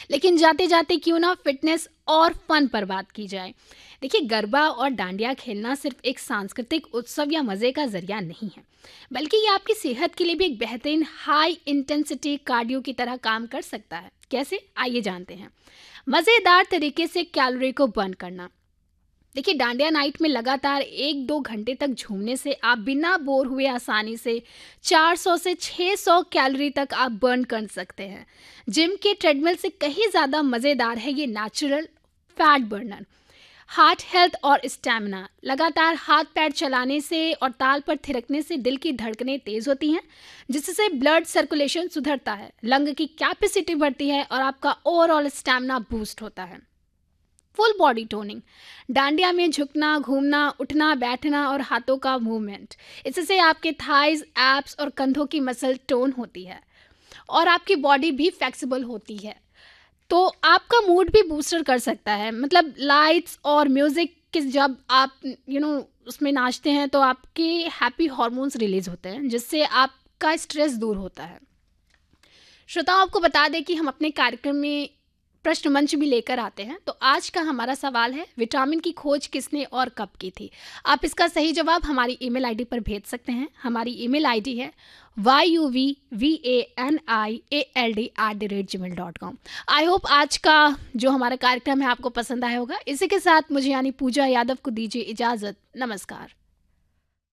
लेकिन जाते जाते क्यों ना फिटनेस और फन पर बात की जाए। देखिए, गरबा और डांडिया खेलना सिर्फ एक सांस्कृतिक उत्सव या मज़े का जरिया नहीं है, बल्कि ये आपकी सेहत के लिए भी एक बेहतरीन हाई इंटेंसिटी कार्डियो की तरह काम कर सकता है। कैसे, आइए जानते हैं। मज़ेदार तरीके से कैलोरी को बर्न करना। देखिए, डांडिया नाइट में लगातार 1-2 घंटे तक झूमने से आप बिना बोर हुए आसानी से 400 से 600 कैलोरी तक आप बर्न कर सकते हैं। जिम के ट्रेडमिल से कहीं ज़्यादा मज़ेदार है ये natural fat burner. Heart health और स्टैमिना। लगातार हाथ पैर चलाने से और ताल पर थिरकने से दिल की धड़कनें तेज़ होती हैं, जिससे ब्लड सर्कुलेशन सुधरता है, लंग की कैपेसिटी बढ़ती है और आपका ओवरऑल स्टैमिना बूस्ट होता है। Full body toning. डांडिया में झुकना, घूमना, उठना, बैठना और हाथों का मूवमेंट, इससे आपके थाइज, एब्स और कंधों की मसल टोन होती है और आपकी बॉडी भी फ्लेक्सिबल होती है। तो आपका मूड भी बूस्टर कर सकता है। मतलब लाइट्स और म्यूज़िक के जब आप उसमें नाचते हैं तो आपके हैप्पी हार्मोन्स रिलीज होते हैं, जिससे आपका स्ट्रेस दूर होता है। श्रोताओं, आपको बता दें कि हम अपने कार्यक्रम में प्रश्न मंच भी लेकर आते हैं। तो आज का हमारा सवाल है, विटामिन की खोज किसने और कब की थी। आप इसका सही जवाब हमारी ईमेल आईडी पर भेज सकते हैं। हमारी ईमेल आईडी है yuvvanaiald@gmail.com। आई होप आज का जो हमारा कार्यक्रम है आपको पसंद आया होगा। इसी के साथ मुझे यानी पूजा यादव को दीजिए इजाज़त। नमस्कार।